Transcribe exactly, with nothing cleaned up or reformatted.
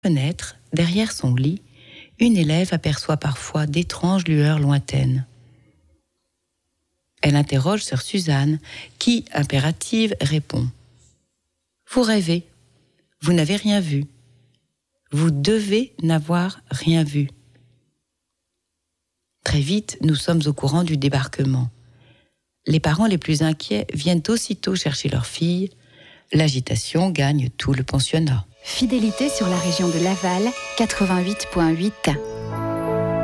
Fenêtre, derrière son lit, une élève aperçoit parfois d'étranges lueurs lointaines. Elle interroge sœur Suzanne, qui, impérative, répond « Vous rêvez, vous n'avez rien vu. Vous devez n'avoir rien vu. » Très vite, nous sommes au courant du débarquement. Les parents les plus inquiets viennent aussitôt chercher leur fille. L'agitation gagne tout le pensionnat. Fidélité sur la région de Laval, quatre-vingt-huit virgule huit.